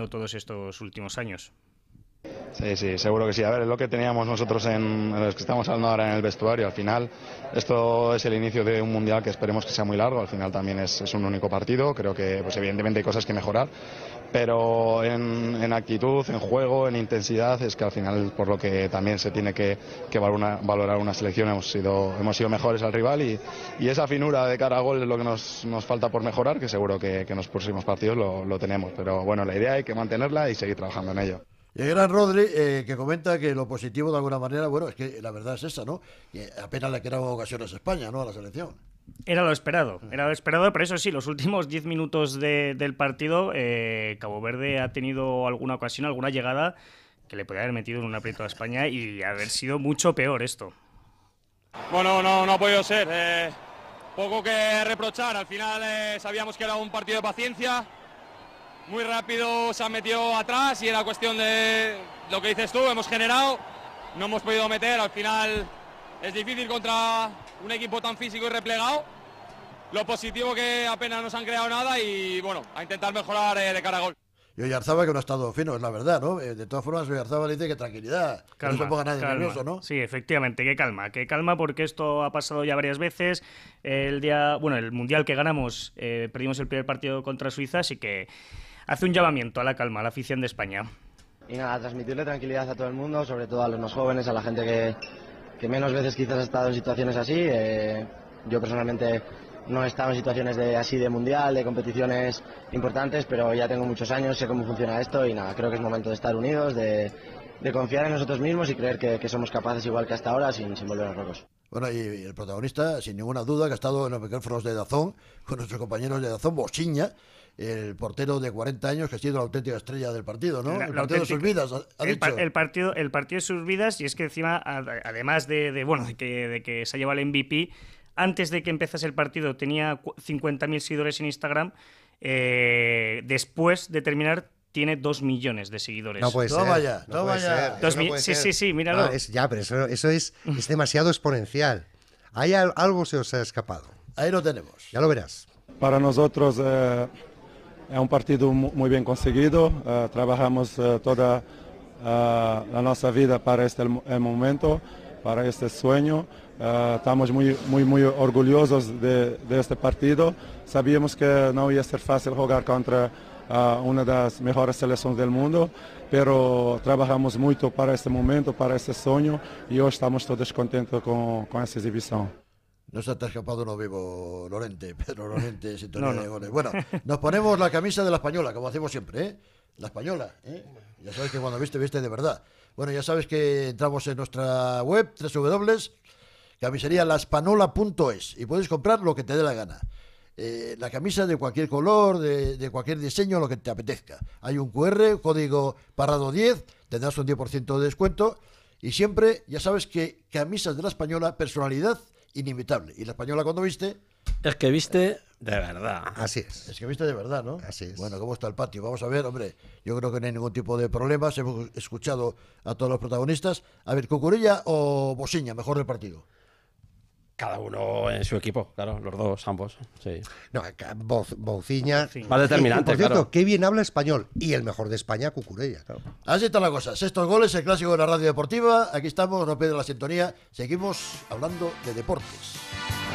haciendo todos estos últimos años. Sí, sí, seguro que sí. A ver, es lo que teníamos nosotros en los que estamos hablando ahora en el vestuario. Al final, esto es el inicio de un mundial que esperemos que sea muy largo. Al final también es un único partido. Creo que, pues evidentemente hay cosas que mejorar, pero en actitud, en juego, en intensidad, es que al final por lo que también se tiene que valorar una selección. Hemos sido mejores al rival y esa finura de cara a gol es lo que nos falta por mejorar, que seguro que en los próximos partidos lo tenemos. Pero bueno, la idea hay que mantenerla y seguir trabajando en ello. Y el gran Rodri, que comenta que lo positivo de alguna manera, bueno, es que la verdad es esa, ¿no? Que apenas le quedaban ocasiones a España, ¿no? A la selección. Era lo esperado, pero eso sí, los últimos 10 minutos del partido, Cabo Verde ha tenido alguna ocasión, alguna llegada que le podría haber metido en un aprieto a España y haber sido mucho peor esto. Bueno, no ha podido ser. Poco que reprochar, al final sabíamos que era un partido de paciencia. Muy rápido se han metido atrás y era cuestión de lo que dices tú, hemos generado, no hemos podido meter, al final es difícil contra un equipo tan físico y replegado. Lo positivo que apenas nos han creado nada y bueno, a intentar mejorar de cara a gol. Y Oyarzábal que no ha estado fino, es la verdad, ¿no? De todas formas, Oyarzábal dice que tranquilidad, calma, que no se ponga nadie nervioso, ¿no? Sí, efectivamente, que calma porque esto ha pasado ya varias veces. El Mundial que ganamos, perdimos el primer partido contra Suiza, así que hace un llamamiento a la calma a la afición de España. Y nada, transmitirle tranquilidad a todo el mundo, sobre todo a los más jóvenes, a la gente que menos veces quizás ha estado en situaciones así. Yo personalmente no he estado en situaciones así de mundial, de competiciones importantes, pero ya tengo muchos años, sé cómo funciona esto y nada, creo que es momento de estar unidos, de confiar en nosotros mismos y creer que somos capaces igual que hasta ahora sin volvernos locos. Bueno, y el protagonista, sin ninguna duda, que ha estado en los micrófonos de DAZN, con nuestros compañeros de DAZN, Bosiña, el portero de 40 años que ha sido la auténtica estrella del partido, ¿no? El partido de sus vidas, ha dicho. El partido de sus vidas, y es que encima, además de que se ha llevado el MVP, antes de que empezase el partido tenía 50.000 seguidores en Instagram, después de terminar tiene 2 millones de seguidores. No puede ser. Toma ya. Sí, míralo. No, pero eso es demasiado exponencial. Ahí algo se os ha escapado. Ahí lo tenemos. Ya lo verás. Para nosotros es un partido muy bien conseguido. Trabajamos toda la nuestra vida para este momento, para este sueño. Estamos muy orgullosos de este partido. Sabíamos que no iba a ser fácil jugar contra una de las mejores selecciones del mundo, pero trabajamos mucho para este momento, para este sueño y hoy estamos todos contentos con esta exhibición. No se te ha escapado uno vivo, Lorente, Pedro Lorente, sintonía de goles. Bueno, nos ponemos la camisa de la Española, como hacemos siempre, ¿eh? La Española, ¿eh? Ya sabes que cuando viste de verdad. Bueno, ya sabes que entramos en nuestra web, www.camiserialaspanola.es, y puedes comprar lo que te dé la gana. La camisa de cualquier color, de cualquier diseño, lo que te apetezca. Hay un QR, código Parrado 10, tendrás un 10% de descuento. Y siempre, ya sabes que camisas de la Española, personalidad inimitable. Y la Española cuando viste... Es que viste de verdad. Así es. Es que viste de verdad, ¿no? Así es. Bueno, ¿cómo está el patio? Vamos a ver, hombre. Yo creo que no hay ningún tipo de problemas. Hemos escuchado a todos los protagonistas. A ver, ¿Cucurella o Bosiña, mejor del partido? Cada uno en su equipo, claro, los dos, ambos. Sí. No, Bouciña. Más determinante, Por cierto, claro. qué bien habla español. Y el mejor de España, Cucurella. Claro. Así está la cosa. Sextos goles, el clásico de la radio deportiva. Aquí estamos, no pierdan la sintonía. Seguimos hablando de deportes.